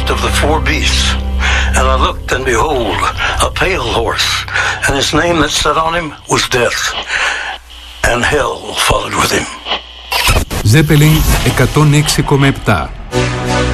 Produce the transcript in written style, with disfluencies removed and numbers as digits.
first of the four beasts. And I looked, and behold, a pale horse, and his name that sat on him was Death, and hell followed with him. Zeppelin 106,7